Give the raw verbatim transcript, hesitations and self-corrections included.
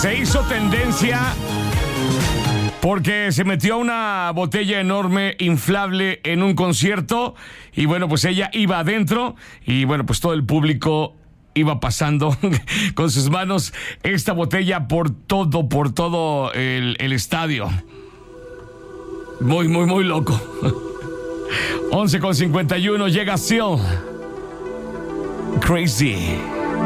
Se hizo tendencia porque se metió una botella enorme, inflable, en un concierto. Y bueno, pues ella iba adentro. Y bueno, pues todo el público iba pasando con sus manos esta botella por todo, por todo el, el estadio. Muy, muy, muy loco. once con cincuenta y uno llega Seal. Crazy.